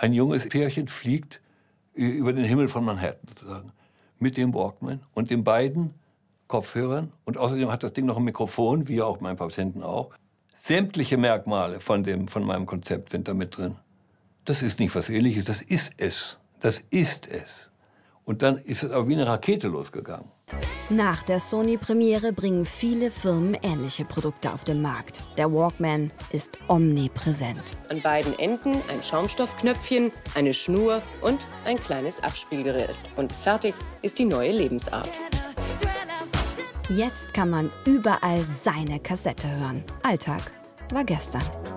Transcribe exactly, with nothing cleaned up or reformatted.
Ein junges Pärchen fliegt über den Himmel von Manhattan sozusagen mit dem Walkman und den beiden Kopfhörern. Und außerdem hat das Ding noch ein Mikrofon, wie auch mein Patienten auch. Sämtliche Merkmale von, dem, von meinem Konzept sind da mit drin. Das ist nicht was Ähnliches, das ist es. Das ist es. Und dann ist es aber wie eine Rakete losgegangen. Nach der Sony-Premiere bringen viele Firmen ähnliche Produkte auf den Markt. Der Walkman ist omnipräsent. An beiden Enden ein Schaumstoffknöpfchen, eine Schnur und ein kleines Abspielgerät. Und fertig ist die neue Lebensart. Jetzt kann man überall seine Kassette hören. Alltag war gestern.